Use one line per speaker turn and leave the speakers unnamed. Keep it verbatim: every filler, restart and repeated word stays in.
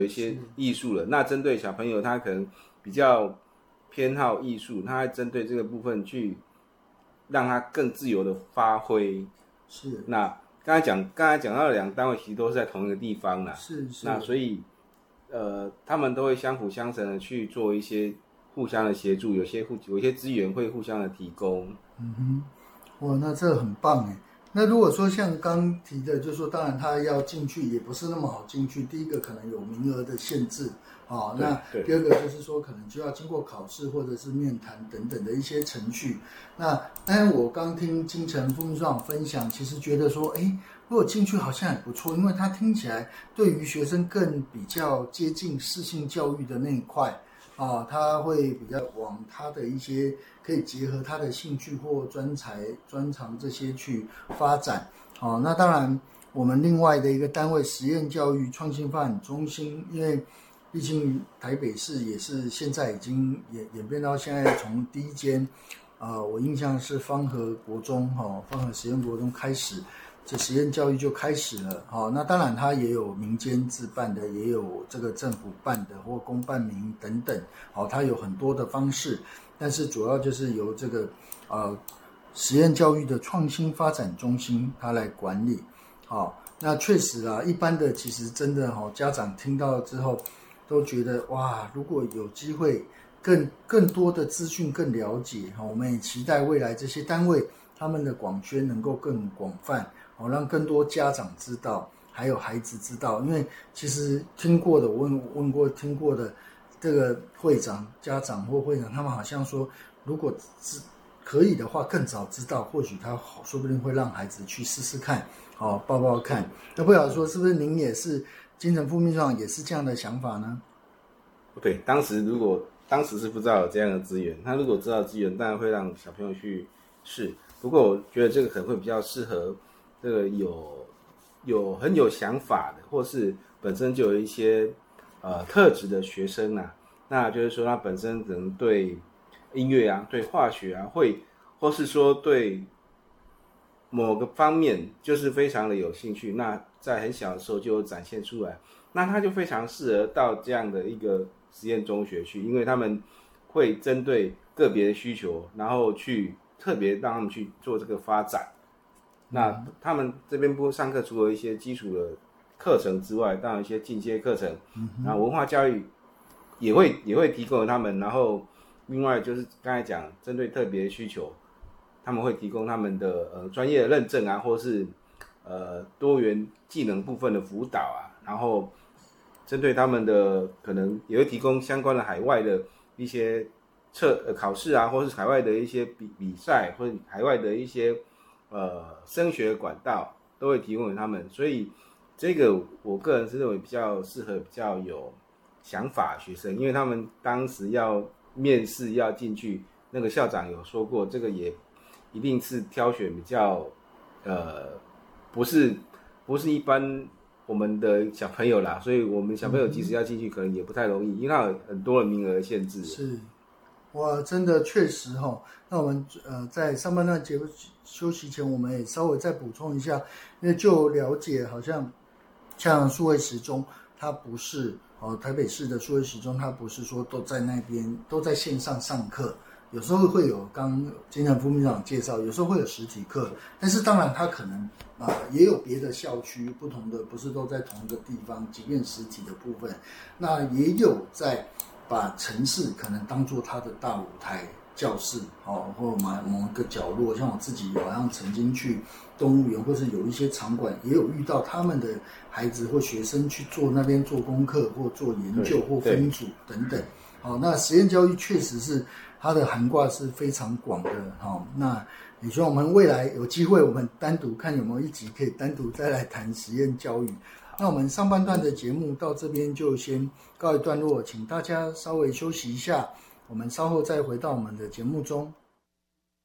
有一些艺术了。那针对小朋友，他可能比较偏好艺术，他会针对这个部分去让他更自由的发挥。
是。
那刚才讲，刚才讲到的两个单位其实都是在同一个地方啦。
是是。
那所以，呃，他们都会相辅相成的去做一些互相的协助，有些互有一些资源会互相的提供。
嗯哼，哇，那这很棒哎。那如果说像刚提的，就是说，当然他要进去也不是那么好进去。第一个可能有名额的限制啊，那第二个就是说，可能就要经过考试或者是面谈等等的一些程序。那当然，我刚听金城副秘书长分享，其实觉得说，哎，如果进去好像也不错，因为他听起来对于学生更比较接近适性教育的那一块。啊，他会比较往他的一些可以结合他的兴趣或专才专长这些去发展。啊，那当然我们另外的一个单位实验教育创新发展中心，因为毕竟台北市也是现在已经演演变到现在从第一间，呃，我印象是芳和国中哈、哦，芳和实验国中开始。这实验教育就开始了，好，那当然它也有民间自办的，也有这个政府办的或公办民等等，好，它有很多的方式，但是主要就是由这个呃实验教育的创新发展中心它来管理，好，那确实啊，一般的其实真的哈，家长听到之后都觉得哇，如果有机会更更多的资讯更了解，我们也期待未来这些单位他们的广宣能够更广泛。哦，让更多家长知道，还有孩子知道，因为其实听过的，我问问过听过的这个会长、家长或会长，他们好像说，如果可以的话，更早知道，或许他说不定会让孩子去试试看，哦，抱抱看。那不晓得说是不是您也是金城副秘书长也是这样的想法呢？
对，当时如果当时是不知道有这样的资源，他如果知道资源，当然会让小朋友去试。不过我觉得这个可能会比较适合。这个有有很有想法的，或是本身就有一些呃特质的学生啊，那就是说他本身可能对音乐啊、对化学啊，会或是说对某个方面就是非常的有兴趣，那在很小的时候就有展现出来，那他就非常适合到这样的一个实验中学去，因为他们会针对个别的需求，然后去特别让他们去做这个发展。那他们这边不上课，除了一些基础的课程之外，当然一些进阶课程，然后文化教育也会也会提供他们。然后另外就是刚才讲，针对特别需求，他们会提供他们的呃专业的认证啊，或是呃多元技能部分的辅导啊。然后针对他们的可能也会提供相关的海外的一些测呃考试啊，或是海外的一些比比赛，或者海外的一些。呃，升学管道都会提供给他们，所以这个我个人是认为比较适合比较有想法的学生，因为他们当时要面试要进去，那个校长有说过，这个也一定是挑选比较呃，不是不是一般我们的小朋友啦，所以我们小朋友即使要进去，可能也不太容易，因为它有很多的名额的限制。
是。哇，真的确实哈、哦。那我们呃在上半段节目休息前，我们也稍微再补充一下，因为就了解，好像像数位时钟，它不是哦，台北市的数位时钟，它不是说都在那边都在线上上课，有时候会有刚金城副秘书长介绍，有时候会有实体课，但是当然它可能啊、呃、也有别的校区不同的，不是都在同一个地方，即便实体的部分，那也有在。把城市可能当作他的大舞台教室，哦，或某某一个角落，像我自己好像曾经去动物园，或是有一些场馆，也有遇到他们的孩子或学生去做那边做功课或做研究或分组等等。好、哦，那实验教育确实是它的涵盖是非常广的。好、哦，那也希望我们未来有机会，我们单独看有没有一集可以单独再来谈实验教育。那我们上半段的节目到这边就先告一段落，请大家稍微休息一下，我们稍后再回到我们的节目中。